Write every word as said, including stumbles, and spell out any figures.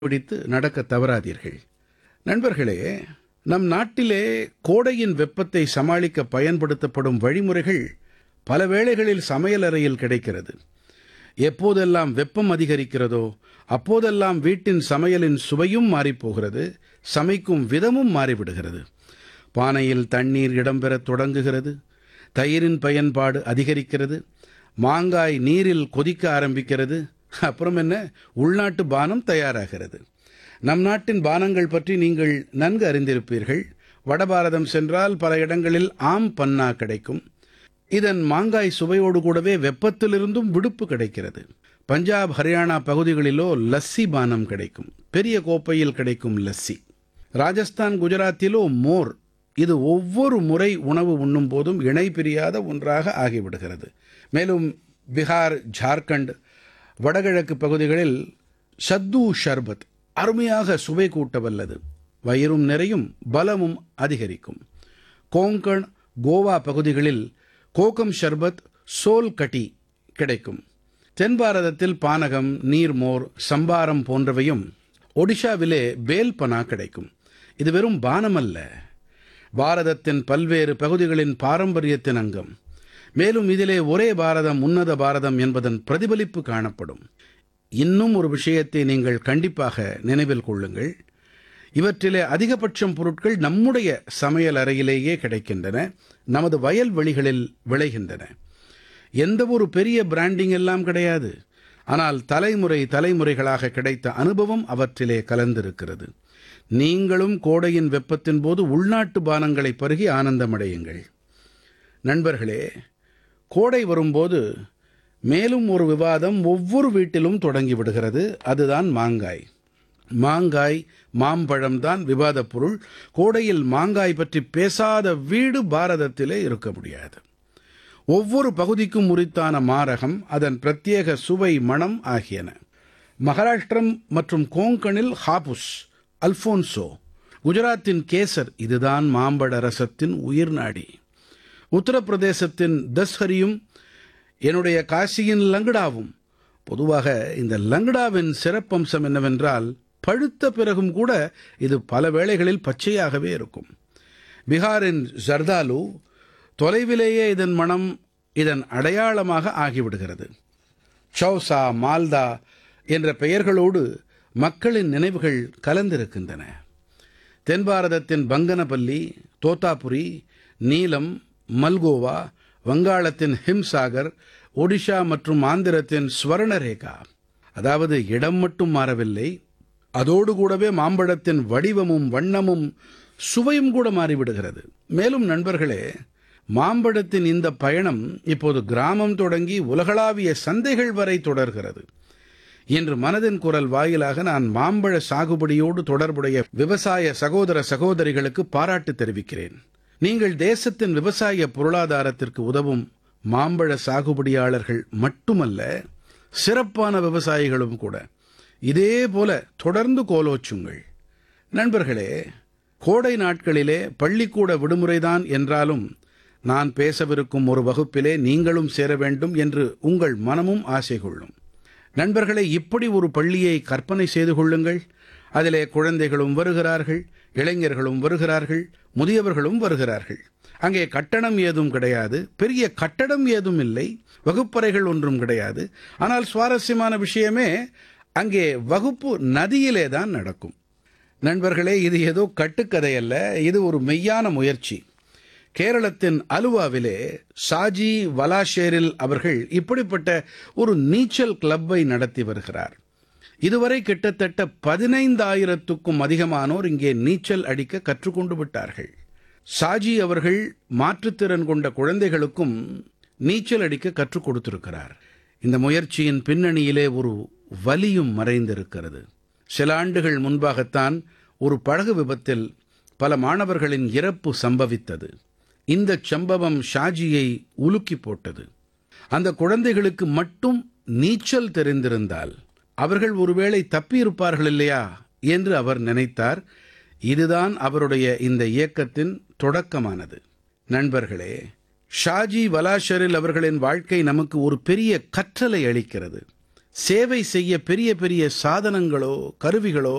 பிடித்து நடக்க தவறாதீர்கள். நண்பர்களே, நம் நாட்டிலே கோடையின் வெப்பத்தை சமாளிக்க பயன்படுத்தப்படும் வழிமுறைகள் பல வேளைகளில் சமையலறையில் கிடைக்கிறது. எப்போதெல்லாம் வெப்பம் அதிகரிக்கிறதோ அப்போதெல்லாம் வீட்டின் சமையலின் சுவையும் மாறிப்போகிறது, சமைக்கும் விதமும் மாறிவிடுகிறது. பானையில் தண்ணீர் இடம்பெறத் தொடங்குகிறது, தயிரின் பயன்பாடு அதிகரிக்கிறது, மாங்காய் நீரில் கொதிக்க ஆரம்பிக்கிறது. அப்புறம் என்ன, உள்நாட்டு பானம் தயாராகிறது. நம் நாட்டின் பானங்கள் பற்றி நீங்கள் நன்கு அறிந்திருப்பீர்கள். வடபாரதம் சென்றால் பல இடங்களில் ஆம் பன்னா கிடைக்கும். இதன் மாங்காய் சுவையோடு கூடவே வெப்பத்திலிருந்தும் விடுப்பு கிடைக்கிறது. பஞ்சாப், ஹரியானா பகுதிகளிலோ லஸ்ஸி பானம் கிடைக்கும், பெரிய கோப்பையில் கிடைக்கும் லஸ்ஸி. ராஜஸ்தான், குஜராத்திலோ மோர். இது ஒவ்வொரு முறை உணவு உண்ணும் போதும் இணை பிரியாத ஒன்றாக ஆகிவிடுகிறது. மேலும் பிகார், ஜார்க்கண்ட், வடகிழக்கு பகுதிகளில் சத்து ஷர்பத் அருமையாக சுவை கூட்ட வல்லது. வயிறும் நிறையும், பலமும் அதிகரிக்கும். கோங்கண், கோவா பகுதிகளில் கோகம் ஷர்பத், சோல் கட்டி கிடைக்கும். தென் பாரதத்தில் பானகம், நீர்மோர், சம்பாரம் போன்றவையும், ஒடிஷாவிலே பேல்பனா கிடைக்கும். இது வெறும் பானம் அல்ல, பாரதத்தின் பல்வேறு பகுதிகளின் பாரம்பரியத்தின் அங்கம். மேலும் இதிலே ஒரே பாரதம், உன்னத பாரதம் என்பதன் பிரதிபலிப்பு காணப்படும். இன்னும் ஒரு விஷயத்தை நீங்கள் கண்டிப்பாக நினைவில் கொள்ளுங்கள். இவற்றிலே அதிகபட்சம் பொருட்கள் நம்முடைய சமையல் அறையிலேயே கிடைக்கின்றன, நமது வயல்வெளிகளில் விளைகின்றன. எந்த ஒரு பெரிய பிராண்டிங் எல்லாம் கிடையாது. ஆனால் தலைமுறை தலைமுறைகளாக கிடைத்த அனுபவம் அவற்றிலே கலந்திருக்கிறது. நீங்களும் கோடையின் வெப்பத்தின் போது உள்நாட்டு பானங்களை பருகி ஆனந்தமடையுங்கள். நண்பர்களே, கோடை வரும்போது மேலும் ஒரு விவாதம் ஒவ்வொரு வீட்டிலும் தொடங்கி விடுகிறது. அதுதான் மாங்காய். மாங்காய், மாம்பழம் தான் விவாதப் பொருள். கோடையில் மாங்காய் பற்றி பேசாத வீடு பாரதத்திலே இருக்க முடியாது. ஒவ்வொரு பகுதிக்கும் உரித்தான மாரகம், அதன் பிரத்யேக சுவை, மணம் ஆகியன. மகாராஷ்டிரம் மற்றும் கோங்கனில் ஹாபுஸ், அல்ஃபோன்சோ, குஜராத்தின் கேசர், இதுதான் மாம்பழ ரசத்தின் உயிர்நாடி. உத்தரப்பிரதேசத்தின் தஸ்ஹரியும் என்னுடைய காசியின் லங்கடாவும். பொதுவாக இந்த லங்கடாவின் சிறப்பம்சம் என்னவென்றால், பழுத்த பிறகும் கூட இது பல வேளைகளில் பச்சையாகவே இருக்கும். பீகாரின் ஜர்தாலு, தொலைவிலேயே இதன் மனம் இதன் அடையாளமாக ஆகிவிடுகிறது. சௌசா, மால்தா என்ற பெயர்களோடு மக்களின் நினைவுகள் கலந்திருக்கின்றன. தென் பாரதத்தின் பங்கனபல்லி, தோத்தாபுரி, நீலம், மல்கோவா, வங்காளத்தின் ஹிம்சாகர், ஒடிஷா மற்றும் ஆந்திரத்தின் ஸ்வர்ணரேகா. அதாவது இடம் மட்டும் மாறவில்லை, அதோடு கூடவே மாம்பழத்தின் வடிவமும் வண்ணமும் சுவையும் கூட மாறிவிடுகிறது. மேலும் நண்பர்களே, மாம்பழத்தின் இந்த பயணம் இப்போது கிராமம் தொடங்கி உலகளாவிய சந்தைகள் வரை தொடர்கிறது. இன்று மனதின் குரல் வாயிலாக நான் மாம்பழ சாகுபடியோடு தொடர்புடைய விவசாய சகோதர சகோதரிகளுக்கு பாராட்டு தெரிவிக்கிறேன். நீங்கள் தேசத்தின் விவசாய பொருளாதாரத்திற்கு உதவும் மாம்பழ சாகுபடியாளர்கள் மட்டுமல்ல, சிறப்பான விவசாயிகளும் கூட. இதே போல தொடர்ந்து கோலோச்சுங்கள். நண்பர்களே, கோடை நாட்களிலே பள்ளிக்கூட விடுமுறைதான் என்றாலும் நான் பேசவிருக்கும் ஒரு வகுப்பிலே நீங்களும் சேர வேண்டும் என்று உங்கள் மனமும் ஆசை கொள்ளும். நண்பர்களே, இப்படி ஒரு பள்ளியை கற்பனை செய்து கொள்ளுங்கள். அதிலே குழந்தைகளும் வருகிறார்கள், இளைஞர்களும் வருகிறார்கள், முதியவர்களும் வருகிறார்கள். அங்கே கட்டணம் ஏதும் கிடையாது, பெரிய கட்டடம் ஏதும் இல்லை, வகுப்பறைகள் ஒன்றும் கிடையாது. ஆனால் சுவாரஸ்யமான விஷயமே, அங்கே வகுப்பு நதியிலே தான் நடக்கும். நண்பர்களே, இது ஏதோ கட்டுக்கதை அல்ல, இது ஒரு மெய்யான முயற்சி. கேரளத்தின் அலுவாவிலே சாஜி வலாஷேரில் அவர்கள் இப்படிப்பட்ட ஒரு நீச்சல் கிளப்பை நடத்தி வருகிறார். இதுவரை கிட்டத்தட்ட பதினைந்தாயிரத்துக்கும் அதிகமானோர் இங்கே நீச்சல் அடிக்க கற்றுக்கொண்டு விட்டார்கள். சாஜி அவர்கள் மாற்றுத்திறன் கொண்ட குழந்தைகளுக்கும் நீச்சல் அடிக்க கற்றுக் கொடுத்திருக்கிறார். இந்த முயற்சியின் பின்னணியிலே ஒரு வலியும் மறைந்திருக்கிறது. சில ஆண்டுகள் முன்பாகத்தான் ஒரு படகு விபத்தில் பல மாணவர்களின் இறப்பு சம்பவித்தது. இந்த சம்பவம் ஷாஜியை உலுக்கி போட்டது. அந்த குழந்தைகளுக்கு மட்டும் நீச்சல் தெரிந்திருந்தால் அவர்கள் ஒருவேளை தப்பியிருப்பார்கள் இல்லையா என்று அவர் நினைத்தார். இதுதான் அவருடைய இந்த இயக்கத்தின் தொடக்கமானது. நண்பர்களே, ஷாஜி வலாஷரில் அவர்களின் வாழ்க்கை நமக்கு ஒரு பெரிய கற்றலை அளிக்கிறது. சேவை செய்ய பெரிய பெரிய சாதனங்களோ கருவிகளோ